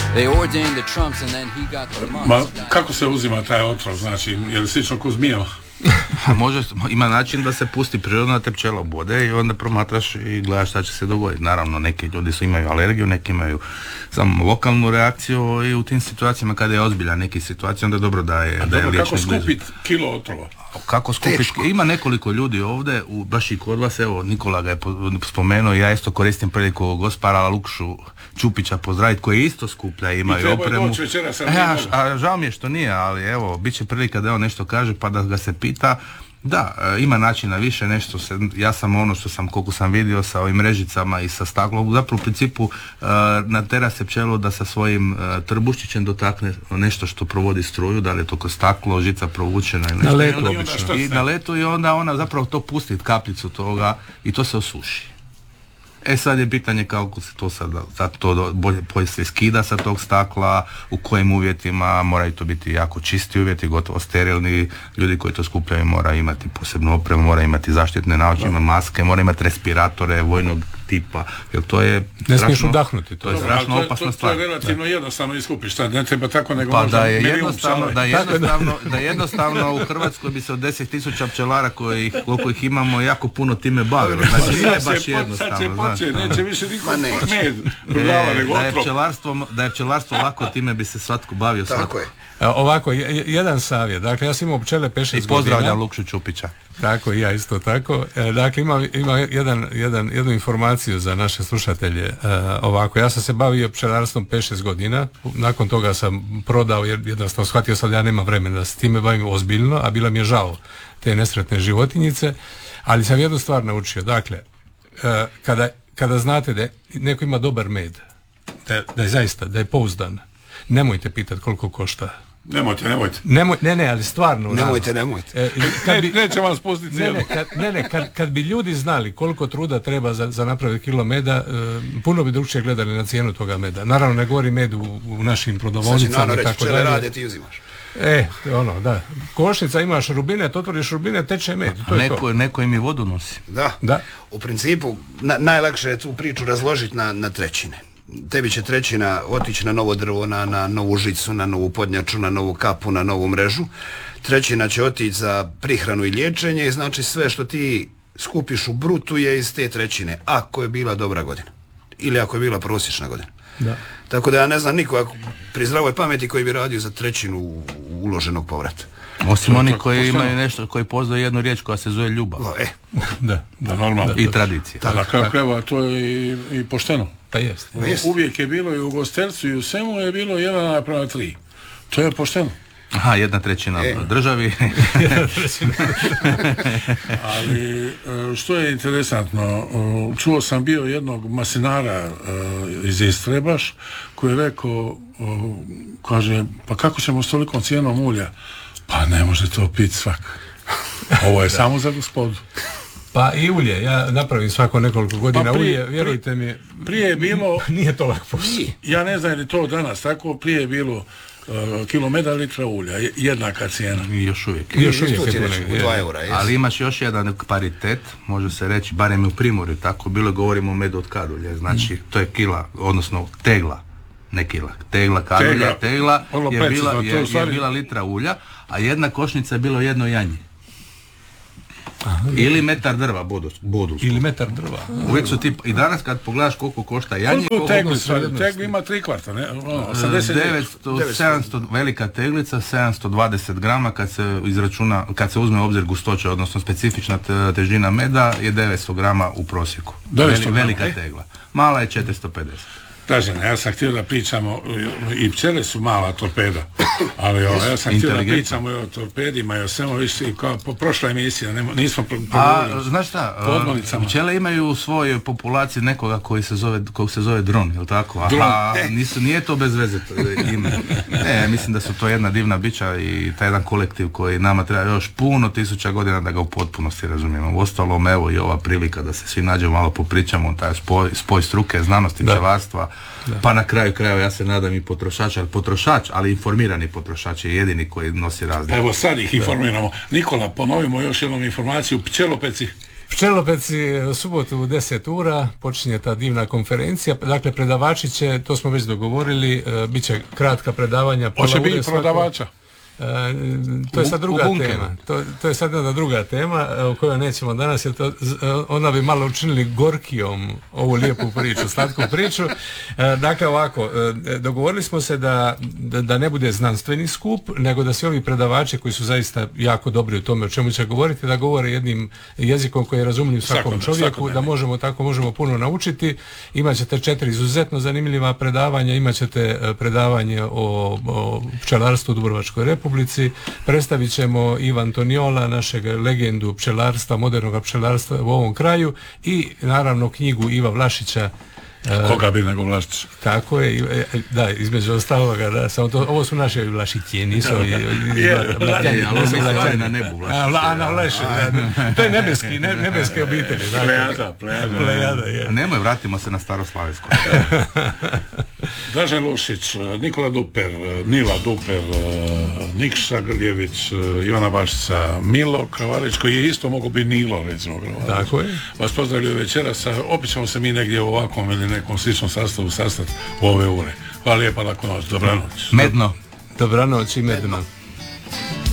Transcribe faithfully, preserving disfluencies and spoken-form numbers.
They ordained the Trumps and then he got the money. Ma, kako se uzima taj otrov, znači, je li slično ko zmijeva? Može, ima način da se pusti prirodno, te pčela obode i onda promatraš i gledaš šta će se dogoditi. Naravno, neki ljudi su imaju alergiju, neki imaju samo lokalnu reakciju i u tim situacijama kada je ozbiljan neki situacija, onda je dobro da je, da je liječnik kako skupiti kilo otrova? Kako skupiti? Ima nekoliko ljudi ovdje, u, baš i kod vas, evo, Nikola ga je spomenuo, ja isto koristim priliku gospara Lukšu Čupića pozdraviti, koji isto skuplja, ima i opremu. E, a, a žao mi je što nije, ali evo, bit će prilika da on nešto kaže pa da ga se pita. Da, ima načina više, nešto se, ja sam ono što sam, koliko sam vidio sa ovim mrežicama i sa staklom, zapravo u principu natera se pčelu da sa svojim trbuščićem dotakne nešto što provodi struju, da li je to kroz staklo, žica provučena ili nešto. Na letu obično. I na letu i onda ona zapravo to pusti kapljicu toga i to se osuši. E sad je pitanje kako se to sad, sad to bolje, bolje se skida sa tog stakla, u kojim uvjetima, moraju to biti jako čisti uvjeti, gotovo sterilni, ljudi koji to skupljaju moraju imati posebnu opremu, moraju imati zaštitne naočime, maske, moraju imati respiratore vojnog tipa, jer to je ne smiješ udahnuti, to je strašno to, opasna to, stvar. To je relativno da. jednostavno iskupiš, šta, ne treba tako nego pa možda da je jednostavno, da je jednostavno, da jednostavno u Hrvatskoj bi se od deset tisuća pčelara koji, koliko ih imamo jako puno time bavilo. Znači nije baš jednostavno. Sad će neće više niko med prodava nego otrov. Da je pčelarstvo, da je pčelarstvo lako, time bi se svatko bavio svatko. Tako je. Ovako, jedan savjet. Dakle, ja sam imao pčele pet šest godina. I pozdravljam Lukšu Čupića. Tako, i ja isto tako. Dakle, ima, ima jedan, jedan, jednu informaciju za naše slušatelje. Ovako, ja sam se bavio pčelarstvom pet šest godina. Nakon toga sam prodao, jer jednostavno shvatio sam da ja nemam vremena da se time bavim ozbiljno, a bila mi je žao te nesretne životinjice. Ali sam jednu stvar naučio. Dakle, kada, kada znate da neko ima dobar med, da, da je zaista, da je pouzdan, nemojte pitati koliko košta. Nemojte, nemojte. Nemoj, ne, ne, ali stvarno. Nemojte, nemojte. E, kad bi, neće vam spustiti cijelu. Ne, ne, kad, ne, ne kad, kad bi ljudi znali koliko truda treba za, za napraviti kilo meda, e, puno bi drugčije gledali na cijenu toga meda. Naravno, ne govori med u, u našim prodavaonicama i tako dalje. Rade, ti uzimaš. E, ono, da. Košnica, imaš rubine, to otvoriš rubine, teče med. To neko, je to. neko im i vodu nosi. Da. Da. U principu, na, najlakše je tu priču razložiti na, na trećine. Tebi će trećina otići na novo drvo, na, na novu žicu, na novu podnjaču, na novu kapu, na novu mrežu. Trećina će otići za prihranu i liječenje i znači sve što ti skupiš u brutu je iz te trećine, ako je bila dobra godina. Ili ako je bila prosječna godina. Da. Tako da ja ne znam niko ako, pri zdravoj pameti koji bi radio za trećinu uloženog povrata. Osim oni koji imaju nešto, koji poznaju jednu riječ koja se zove ljubav. O, e. Da, da, normalno. I tradicija. Da, kako evo, to je i, i pošteno. Pa jest. Uvijek je bilo i u ugostiteljstvu i u svemu je bilo jedan naprema tri. To je pošteno. Aha, jedna trećina e. državi. Jedna trećina Ali što je interesantno, čuo sam bio jednog masinara iz Istrebaš koji je rekao, kaže, pa kako ćemo s tolikom cijenom ulja? Pa ne može to piti svak. Ovo je samo za gospodu. Pa i ulje, ja napravim svako nekoliko godina pa prije, ulje, vjerujte mi. Prije je bilo... Nije to lak posao. Ja ne znam je li to danas tako, prije je bilo uh, kilo meda, litra ulja, jednaka cijena. I još uvijek. I još uvijek. Eura, ali imaš još jedan paritet, može se reći, barem u Primorju, tako bilo, govorimo o medu od kadulje, znači mm. to je kila, odnosno tegla. Ne kila, tegla kadulja, tegla, tegla je, bila, je, je bila litra ulja, a jedna košnica je bilo jedno janje. Aha, ili metar drva bodu, bodu. Ili metar drva. Uvijek su ti, i danas kad pogledaš koliko košta janje, koliko tegli, tegli ima tri kvarta, ne? osamdeset devetsto, sedamsto, velika teglica, sedamsto dvadeset grama, kad se izračuna, kad se uzme u obzir gustoća, odnosno specifična težina meda, je devetsto grama u prosjeku. devetsto velika tegla. Mala je četiristo pedeset. Dražena, ja sam htio da pričamo, i pčele su mala torpeda, ali o, ja sam htio da pričamo i o torpedima i o svemu više, kao po prošloj emisiji, ne, nismo progovorili. A, znaš šta, pčele imaju u svojoj populaciji nekoga koji se zove, koji se zove dron, je li tako? Aha, nisu, nije to bez veze ime. Ne, mislim da su to jedna divna bića i taj jedan kolektiv koji nama treba još puno tisuća godina da ga u potpunosti razumijemo. Uostalom, evo i ova prilika da se svi nađemo, malo popričamo, taj spoj, spoj struke, znanosti, pčelarstva. Da. Pa na kraju krajeva ja se nadam i potrošač, ali potrošač, ali informirani potrošač je jedini koji nosi razliku. Evo sad ih informiramo. Nikola, ponovimo još jednom informaciju, pčelopeci. Pčelopeci u subotu u deset ura počinje ta divna konferencija. Dakle, predavači će, to smo već dogovorili, bit će kratka predavanja. Hoće biti prodavača? Uh, to je sad druga tema. To, to je sad jedna druga tema o kojoj nećemo danas, jer to, ona bi malo učinili gorkijom ovu lijepu priču, slatku priču. Uh, dakle, ovako, uh, dogovorili smo se da, da, da ne bude znanstveni skup, nego da svi ovi predavači koji su zaista jako dobri u tome o čemu će govoriti, da govore jednim jezikom koji je razumljiv svakom čovjeku, da možemo tako možemo puno naučiti. Imaćete četiri izuzetno zanimljiva predavanja, imaćete predavanje o, o pčelarstvu u Dubrovačkoj Republici, predstavit ćemo Ivan Toniola, našeg legendu pčelarstva, modernog pčelarstva u ovom kraju, i naravno knjigu Iva Vlašića. Koga bi nego Vlašić? Tako je, da, između ostaloga, da, samo to, ovo su naše Vlašiće, nisu ovi Vlatjani, ali ovo je na nebu Vlašić. To je nebeski, nebeske obitelji. Plejada, plejada. Nemoj, vratimo se na Staroslavijsko. Dražen Lušić, Nikola Duper, Nila Duper, Nikša Grljević, Ivana Bašica, Milo Kravarić, koji je isto mogu biti Nilo, recimo. Tako je. Vas pozdravljaju večeras, a opet ćemo se mi negdje u ovakvom ili nekom sličnom sastavu sastati u ove ure. Hvala lijepa, laku noć, dobranoć. Medno. Dobranoć i medno.